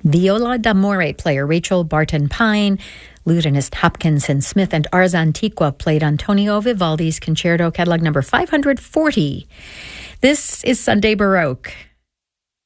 Viola d'Amore player Rachel Barton Pine, lutenist Hopkinson Smith, and Ars Antiqua played Antonio Vivaldi's Concerto Catalog number 540. This is Sunday Baroque.